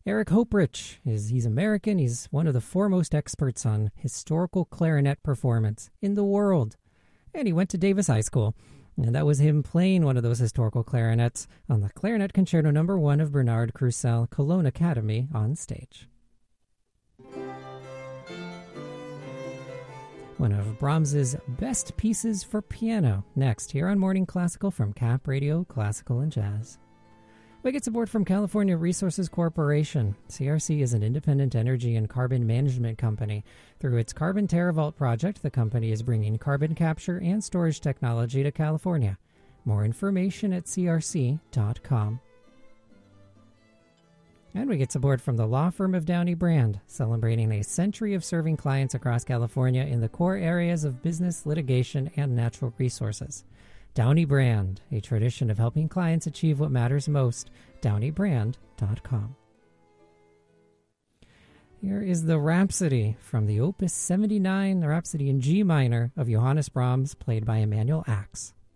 Eric Hoprich, he's American. He's one of the foremost experts on historical clarinet performance in the world. And he went to Davis High School. And that was him playing one of those historical clarinets on the Clarinet Concerto No. 1 of Bernard Crusel Cologne Academy on stage. One of Brahms's best pieces for piano, next here on Morning Classical from Cap Radio Classical and Jazz. We get support from California Resources Corporation. CRC is an independent energy and carbon management company. Through its Carbon TerraVault project, the company is bringing carbon capture and storage technology to California. More information at crc.com. And we get support from the law firm of Downey Brand, celebrating a century of serving clients across California in the core areas of business, litigation, and natural resources. Downey Brand, a tradition of helping clients achieve what matters most. DowneyBrand.com. Here is the Rhapsody from the Opus 79, the Rhapsody in G minor of Johannes Brahms, played by Emanuel Ax.